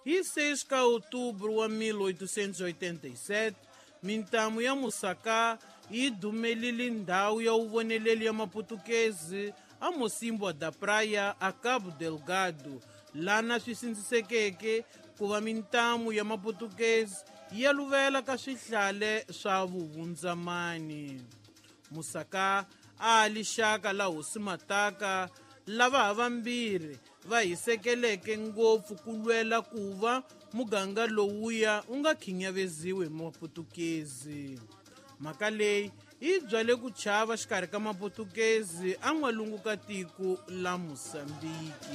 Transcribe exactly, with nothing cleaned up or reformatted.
Hi seis de outubro wa mil oitocentos e oitenta e sete, mintamu ya Musaka yi dumelile ndhawu ya uvoneleli ya maputukezi a Mocimboa da Praia a Cabo Delgado, lana swi sindzisekeke ku va mintamu ya maputukezi ya luvela ka swihlale swa vuhundzamani. Musaka a lixaka la hosi Mataka, lava havambirhi va hisekeleke ngopfu ku lwela ku va muganga lowuya u nga khinyaveziwi hi maputukezi. Mhaka leyi yi byale ku chava xikarhi ka maputukezi a n'walungu ka tiko la Mosambiki.